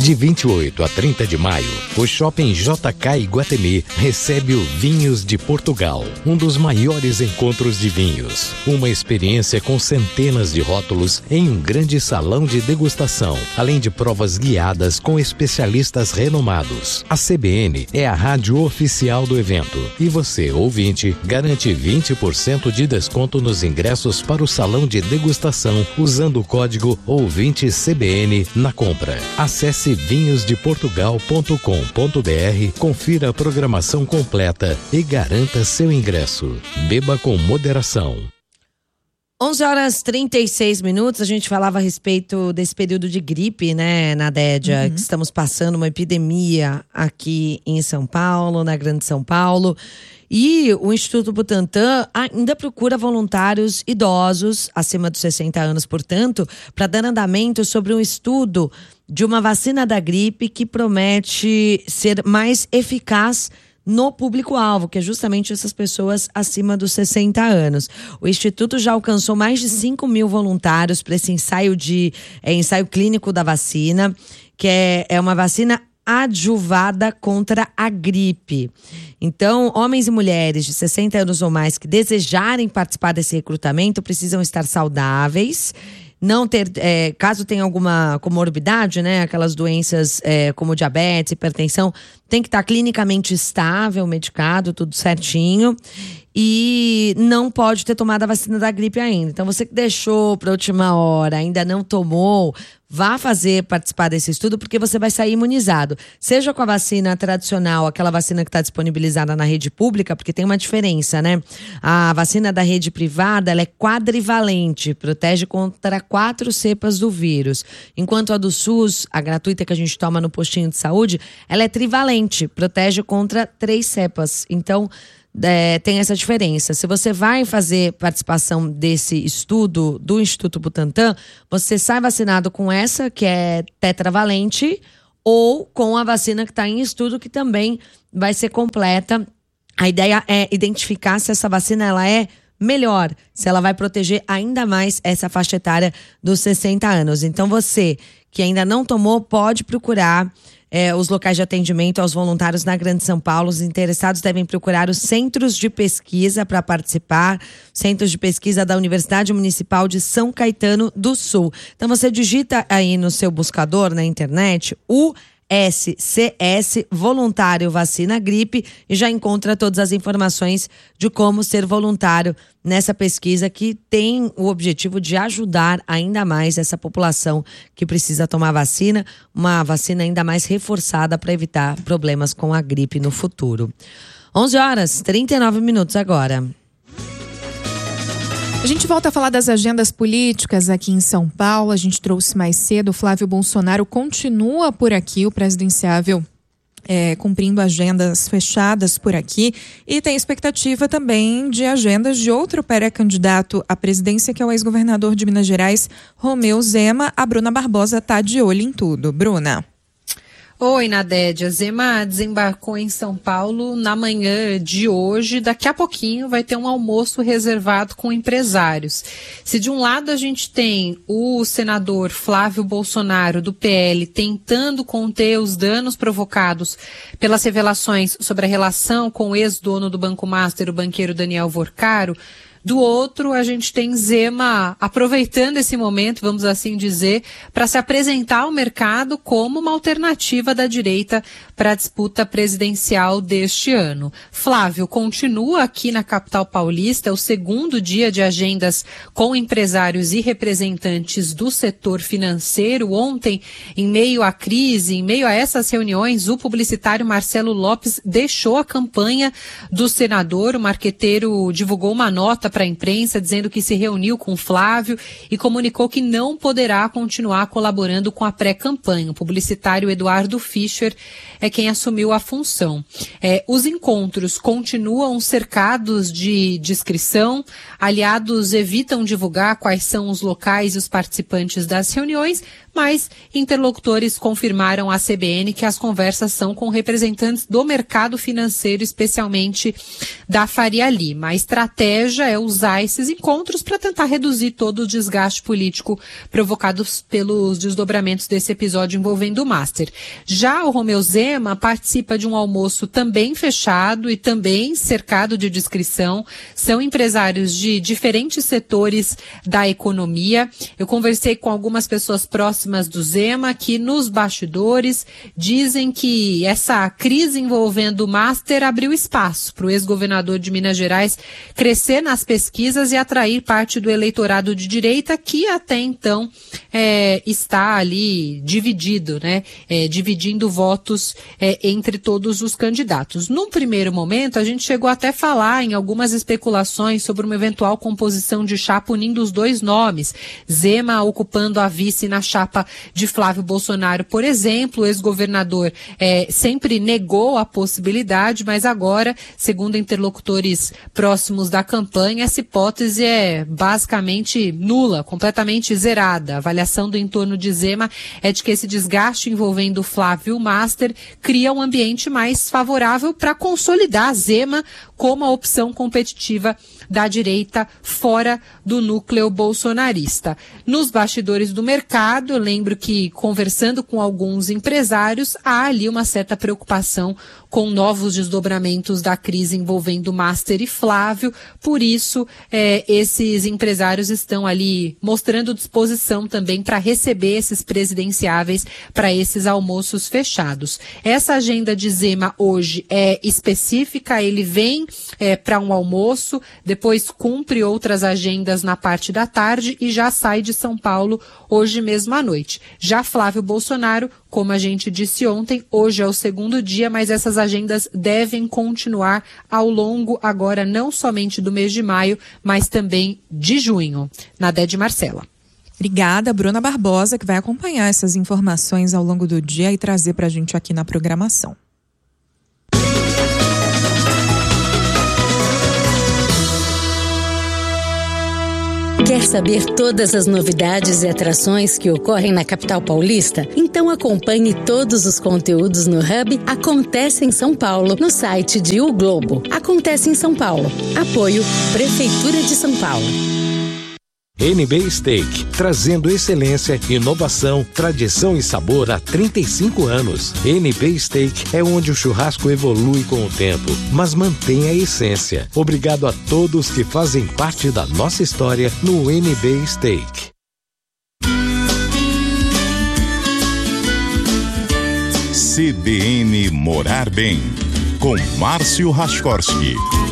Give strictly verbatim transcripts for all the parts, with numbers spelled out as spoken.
De vinte e oito a trinta de maio, o Shopping J K Iguatemi recebe o Vinhos de Portugal, um dos maiores encontros de vinhos. Uma experiência com centenas de rótulos em um grande salão de degustação, além de provas guiadas com especialistas renomados. A C B N é a rádio oficial do evento e você, ouvinte, garante vinte por cento de desconto nos ingressos para o salão de degustação usando o código ouvinte C B N na compra. Acesse vinhos de portugal ponto com ponto b r, confira a programação completa e garanta seu ingresso. Beba com moderação. onze horas e trinta e seis minutos, a gente falava a respeito desse período de gripe, né, Nadédia, uhum. que estamos passando uma epidemia aqui em São Paulo, na Grande São Paulo. E o Instituto Butantan ainda procura voluntários idosos, acima dos sessenta anos, portanto, para dar andamento sobre um estudo de uma vacina da gripe que promete ser mais eficaz no público-alvo, que é justamente essas pessoas acima dos sessenta anos. O Instituto já alcançou mais de cinco mil voluntários para esse ensaio, de, é, ensaio clínico da vacina, que é, é uma vacina adjuvada contra a gripe. Então, homens e mulheres de sessenta anos ou mais que desejarem participar desse recrutamento precisam estar saudáveis, não ter, é, caso tenha alguma comorbidade, né, aquelas doenças é, como diabetes, hipertensão, tem que estar clinicamente estável, medicado, tudo certinho, e não pode ter tomado a vacina da gripe ainda. Então, você que deixou para a última hora, ainda não tomou, vá fazer, participar desse estudo, porque você vai sair imunizado. Seja com a vacina tradicional, aquela vacina que está disponibilizada na rede pública, porque tem uma diferença, né? A vacina da rede privada, ela é quadrivalente, protege contra quatro cepas do vírus. Enquanto a do SUS, a gratuita que a gente toma no postinho de saúde, ela é trivalente, protege contra três cepas. Então, É, tem essa diferença. Se você vai fazer participação desse estudo do Instituto Butantan, você sai vacinado com essa, que é tetravalente, ou com a vacina que está em estudo, que também vai ser completa. A ideia é identificar se essa vacina ela é melhor, se ela vai proteger ainda mais essa faixa etária dos sessenta anos. Então você que ainda não tomou, pode procurar É, os locais de atendimento aos voluntários na Grande São Paulo. Os interessados devem procurar os centros de pesquisa para participar, centros de pesquisa da Universidade Municipal de São Caetano do Sul. Então você digita aí no seu buscador na internet o S C S Voluntário Vacina Gripe e já encontra todas as informações de como ser voluntário nessa pesquisa que tem o objetivo de ajudar ainda mais essa população que precisa tomar vacina, uma vacina ainda mais reforçada para evitar problemas com a gripe no futuro. onze horas e trinta e nove minutos agora. A gente volta a falar das agendas políticas aqui em São Paulo. A gente trouxe mais cedo, o Flávio Bolsonaro continua por aqui, o presidenciável é, cumprindo agendas fechadas por aqui, e tem expectativa também de agendas de outro pré-candidato à presidência, que é o ex-governador de Minas Gerais, Romeu Zema. A Bruna Barbosa está de olho em tudo. Bruna. Oi, Nadédia. Zema desembarcou em São Paulo na manhã de hoje. Daqui a pouquinho vai ter um almoço reservado com empresários. Se de um lado a gente tem o senador Flávio Bolsonaro, do P L, tentando conter os danos provocados pelas revelações sobre a relação com o ex-dono do Banco Master, o banqueiro Daniel Vorcaro, do outro, a gente tem Zema aproveitando esse momento, vamos assim dizer, para se apresentar ao mercado como uma alternativa da direita para a disputa presidencial deste ano. Flávio continua aqui na capital paulista, é o segundo dia de agendas com empresários e representantes do setor financeiro. Ontem, em meio à crise, em meio a essas reuniões, o publicitário Marcelo Lopes deixou a campanha do senador. O marqueteiro divulgou uma nota para a imprensa dizendo que se reuniu com Flávio e comunicou que não poderá continuar colaborando com a pré-campanha. O publicitário Eduardo Fischer é quem assumiu a função. É, os encontros continuam cercados de discrição, aliados evitam divulgar quais são os locais e os participantes das reuniões, mas interlocutores confirmaram à C B N que as conversas são com representantes do mercado financeiro, especialmente da Faria Lima. A estratégia é usar esses encontros para tentar reduzir todo o desgaste político provocado pelos desdobramentos desse episódio envolvendo o Master. Já o Romeu Zema participa de um almoço também fechado e também cercado de discrição. São empresários de diferentes setores da economia. Eu conversei com algumas pessoas próximas do Zema que nos bastidores dizem que essa crise envolvendo o Master abriu espaço para o ex-governador de Minas Gerais crescer nas pesquisas e atrair parte do eleitorado de direita que até então é, está ali dividido, né? É, dividindo votos é, entre todos os candidatos. Num primeiro momento, a gente chegou até a falar em algumas especulações sobre uma eventual composição de chapa unindo os dois nomes. Zema ocupando a vice na chapa de Flávio Bolsonaro, por exemplo. O ex-governador é, sempre negou a possibilidade, mas agora, segundo interlocutores próximos da campanha, essa hipótese é basicamente nula, completamente zerada. A avaliação do entorno de Zema é de que esse desgaste envolvendo Flávio e o Master cria um ambiente mais favorável para consolidar Zema como a opção competitiva da direita fora do núcleo bolsonarista. Nos bastidores do mercado, eu lembro que, conversando com alguns empresários, há ali uma certa preocupação com novos desdobramentos da crise envolvendo Master e Flávio. Por isso, é, esses empresários estão ali mostrando disposição também para receber esses presidenciáveis para esses almoços fechados. Essa agenda de Zema hoje é específica, ele vem é, para um almoço, depois cumpre outras agendas na parte da tarde e já sai de São Paulo hoje mesmo à noite. Já Flávio Bolsonaro, como a gente disse ontem, hoje é o segundo dia, mas essas agendas devem continuar ao longo agora não somente do mês de maio, mas também de junho. Nadede Marcela. Obrigada, Bruna Barbosa, que vai acompanhar essas informações ao longo do dia e trazer para a gente aqui na programação. Quer saber todas as novidades e atrações que ocorrem na capital paulista? Então acompanhe todos os conteúdos no Hub Acontece em São Paulo, no site de O Globo. Acontece em São Paulo. Apoio Prefeitura de São Paulo. N B Steak, trazendo excelência, inovação, tradição e sabor há trinta e cinco anos. N B Steak é onde o churrasco evolui com o tempo, mas mantém a essência. Obrigado a todos que fazem parte da nossa história no N B Steak. C B N Morar Bem, com Márcio Raskorski.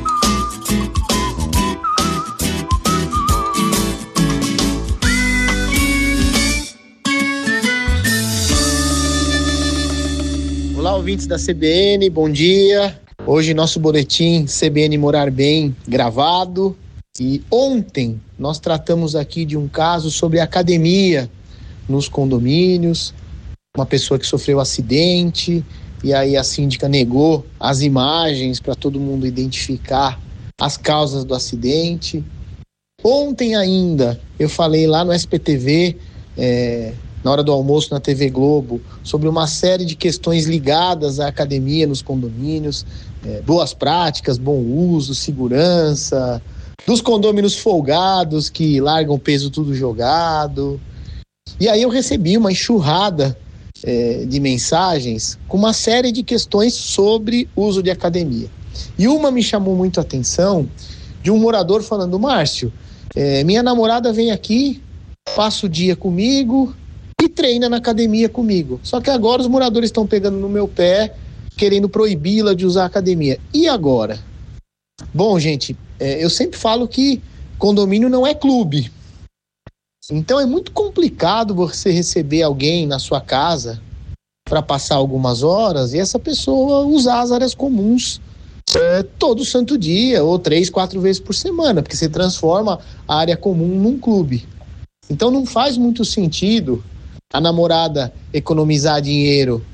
Olá, ouvintes da C B N, bom dia. Hoje nosso boletim C B N Morar Bem gravado. E ontem nós tratamos aqui de um caso sobre academia nos condomínios. Uma pessoa que sofreu acidente e aí a síndica negou as imagens para todo mundo identificar as causas do acidente. Ontem ainda eu falei lá no S P T V, é, na hora do almoço na T V Globo, sobre uma série de questões ligadas à academia nos condomínios, é, boas práticas, bom uso, segurança, dos condôminos folgados que largam peso tudo jogado. E aí eu recebi uma enxurrada é, de mensagens com uma série de questões sobre uso de academia. E uma me chamou muito a atenção, de um morador falando: Márcio, é, minha namorada vem aqui, passa o dia comigo e treina na academia comigo. Só que agora os moradores estão pegando no meu pé, querendo proibi-la de usar a academia. E agora? Bom, gente, é, eu sempre falo que condomínio não é clube. Então é muito complicado você receber alguém na sua casa para passar algumas horas e essa pessoa usar as áreas comuns é, todo santo dia, ou três, quatro vezes por semana, porque você transforma a área comum num clube. Então não faz muito sentido a namorada economizar dinheiro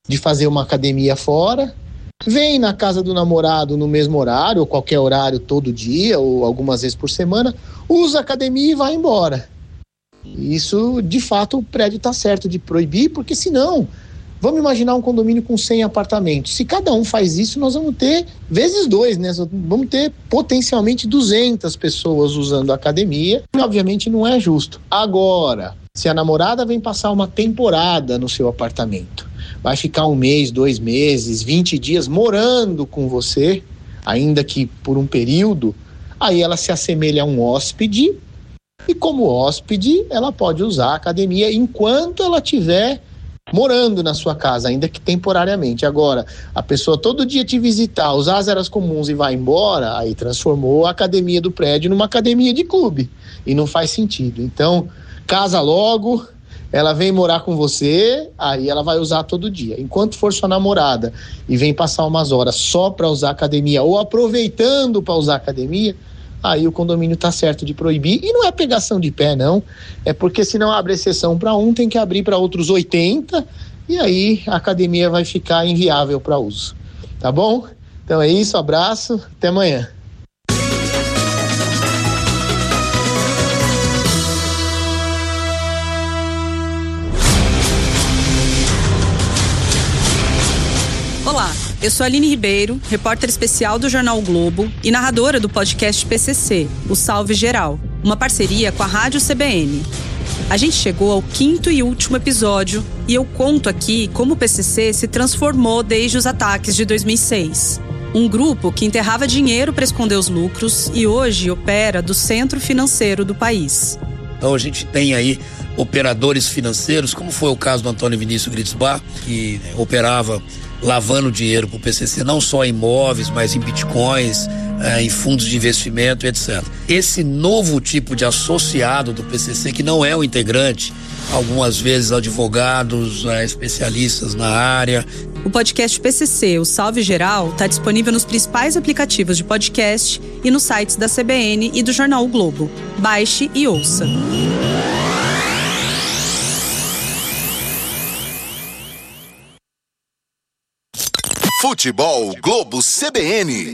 de fazer uma academia fora, vem na casa do namorado no mesmo horário, ou qualquer horário todo dia, ou algumas vezes por semana, usa a academia e vai embora. Isso, de fato, o prédio está certo de proibir, porque senão, vamos imaginar um condomínio com cem apartamentos. Se cada um faz isso, nós vamos ter vezes dois, né? Vamos ter potencialmente duzentas pessoas usando a academia, e obviamente não é justo. Agora, se a namorada vem passar uma temporada no seu apartamento, vai ficar um mês, dois meses, vinte dias morando com você, ainda que por um período, aí ela se assemelha a um hóspede, e como hóspede, ela pode usar a academia enquanto ela estiver morando na sua casa, ainda que temporariamente. Agora, a pessoa todo dia te visitar, usar as áreas comuns e vai embora, aí transformou a academia do prédio numa academia de clube, e não faz sentido. Então, casa logo, ela vem morar com você, aí ela vai usar todo dia. Enquanto for sua namorada e vem passar umas horas só para usar a academia, ou aproveitando para usar a academia, aí o condomínio está certo de proibir. E não é pegação de pé, não. É porque se não abre exceção para um, tem que abrir para outros oitenta, e aí a academia vai ficar inviável para uso. Tá bom? Então é isso, abraço, até amanhã. Olá, eu sou a Aline Ribeiro, repórter especial do Jornal o Globo e narradora do podcast P C C, o Salve Geral, uma parceria com a Rádio C B N. A gente chegou ao quinto e último episódio e eu conto aqui como o P C C se transformou desde os ataques de dois mil e seis. Um grupo que enterrava dinheiro para esconder os lucros e hoje opera do centro financeiro do país. Então a gente tem aí operadores financeiros, como foi o caso do Antônio Vinícius Gritzbach, que operava lavando dinheiro para o P C C, não só em imóveis, mas em bitcoins, eh, em fundos de investimento, etcétera. Esse novo tipo de associado do P C C, que não é o integrante, algumas vezes advogados, eh, especialistas na área. O podcast P C C, o Salve Geral, está disponível nos principais aplicativos de podcast e nos sites da C B N e do Jornal o Globo. Baixe e ouça. Futebol Globo C B N.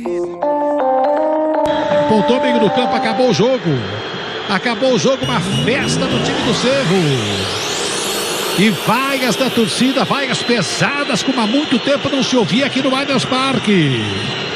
Pontou meio no campo, acabou o jogo. Acabou o jogo, uma festa do time do Cerro. E vaias da torcida, vaias pesadas, como há muito tempo não se ouvia aqui no Allianz Parque.